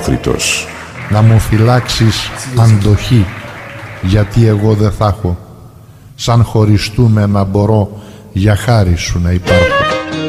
απόκριτος. Να μου φυλάξεις αντοχή, γιατί εγώ δεν θα έχω, σαν χωριστούμε να μπορώ για χάρη σου να υπάρχω.